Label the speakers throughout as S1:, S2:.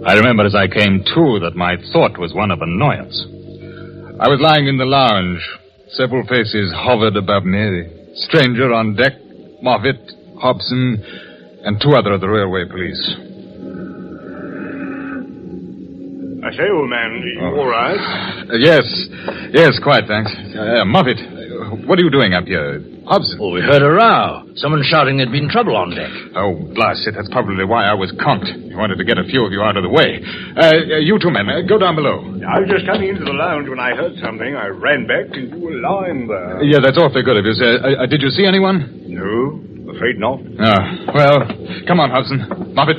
S1: I remember as I came to that my thought was one of annoyance. I was lying in the lounge. Several faces hovered above me. The stranger on deck, Moffat, Hobson, and 2 other of the railway police.
S2: I say, old man, you all right?
S1: Yes, quite, thanks. Moffat, what are you doing up here? Hobson?
S3: Oh, we heard a row. Someone shouting there'd been trouble on deck.
S1: Oh, blast it. That's probably why I was conked. I wanted to get a few of you out of the way. You 2 men, go down below.
S2: I was just coming into the lounge when I heard something. I ran back and you were lying there.
S1: Yeah, that's awfully good of you, sir. Did you see anyone?
S2: No, afraid not.
S1: Well, come on, Hobson. Moffat.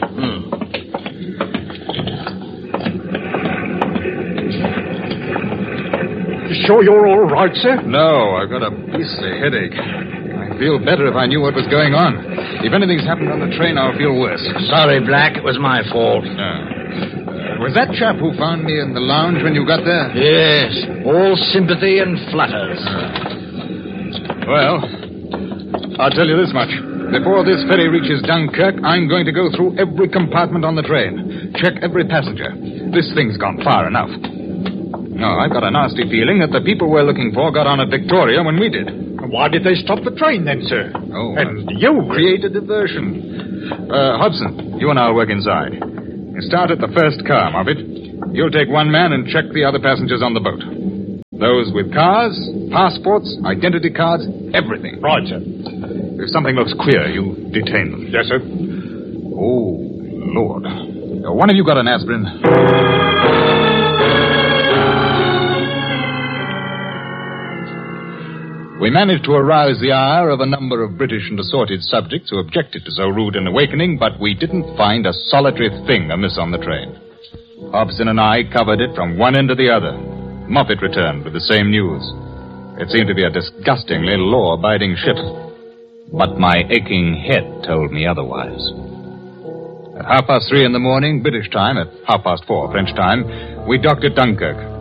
S2: Sure you're all right, sir?
S1: No, I've got a beastly headache. I'd feel better if I knew what was going on. If anything's happened on the train, I'll feel worse.
S3: Sorry, Black. It was my fault.
S1: Was that chap who found me in the lounge when you got there?
S3: Yes. All sympathy and flutters.
S1: Well, I'll tell you this much. Before this ferry reaches Dunkirk, I'm going to go through every compartment on the train. Check every passenger. This thing's gone far enough. No, I've got a nasty feeling that the people we're looking for got on at Victoria when we did.
S2: Why did they stop the train then, sir?
S1: Oh,
S2: and you
S1: create a diversion. Hobson, you and I'll work inside. You start at the first car, Moffat. You'll take 1 man and check the other passengers on the boat. Those with cars, passports, identity cards, everything.
S2: Right, sir.
S1: If something looks queer, you detain them.
S2: Yes, sir.
S1: Oh, Lord. One of you got an aspirin? We managed to arouse the ire of a number of British and assorted subjects who objected to so rude an awakening, but we didn't find a solitary thing amiss on the train. Hobson and I covered it from one end to the other. Moffat returned with the same news. It seemed to be a disgustingly law-abiding ship. But my aching head told me otherwise. At 3:30 in the morning, British time, at 4:30 French time, we docked at Dunkirk.